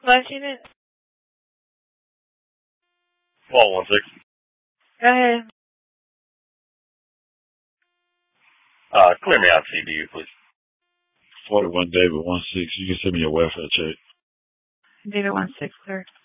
Last unit? 1216. Go ahead. Clear me out CBU, please. 41 David 16. You can send me your welfare check. David 16, clear.